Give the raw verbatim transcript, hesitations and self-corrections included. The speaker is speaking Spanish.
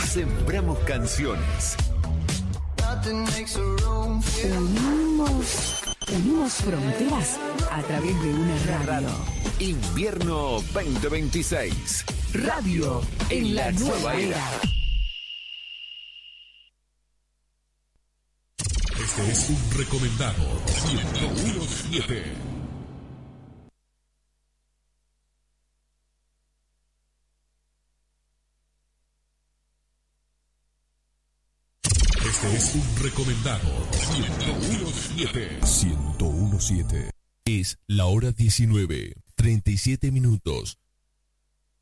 Sembramos canciones. Unimos, unimos fronteras a través de una radio. Invierno veinte veintiséis. Radio en la nueva era. Este es un recomendado ciento uno punto siete. Este es un recomendado ciento uno punto siete. ciento uno punto siete. Es la hora diecinueve, treinta y siete minutos.